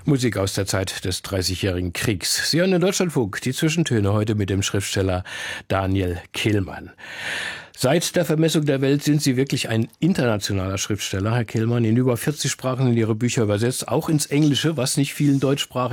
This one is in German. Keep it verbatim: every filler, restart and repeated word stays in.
Musik aus der Zeit des Dreißigjährigen Kriegs. Sie hören in Deutschlandfunk die Zwischentöne heute mit dem Schriftsteller Daniel Kehlmann. Seit der Vermessung der Welt sind Sie wirklich ein internationaler Schriftsteller, Herr Kehlmann, in über vierzig Sprachen in Ihre Bücher übersetzt, auch ins Englische, was nicht vielen deutschsprachigen